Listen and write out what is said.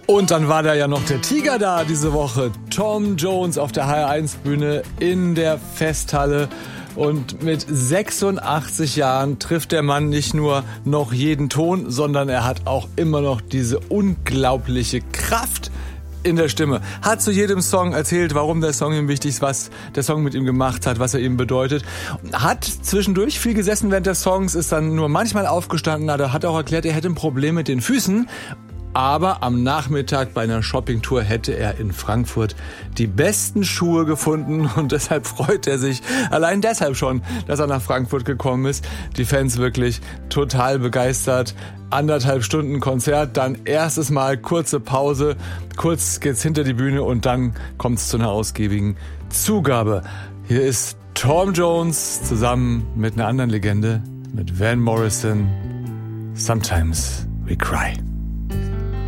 Und dann war da ja noch der Tiger da diese Woche. Tom Jones auf der HR1-Bühne in der Festhalle. Und mit 86 Jahren trifft der Mann nicht nur noch jeden Ton, sondern er hat auch immer noch diese unglaubliche Kraft in der Stimme. Hat zu jedem Song erzählt, warum der Song ihm wichtig ist, was der Song mit ihm gemacht hat, was er ihm bedeutet. Hat zwischendurch viel gesessen während der Songs, ist dann nur manchmal aufgestanden, hat auch erklärt, er hätte ein Problem mit den Füßen. Aber am Nachmittag bei einer Shoppingtour hätte er in Frankfurt die besten Schuhe gefunden und deshalb freut er sich, allein deshalb schon, dass er nach Frankfurt gekommen ist. Die Fans wirklich total begeistert. 1,5 Stunden Konzert, dann erstes Mal kurze Pause, kurz geht's hinter die Bühne und dann kommt's zu einer ausgiebigen Zugabe. Hier ist Tom Jones zusammen mit einer anderen Legende, mit Van Morrison. Sometimes we cry.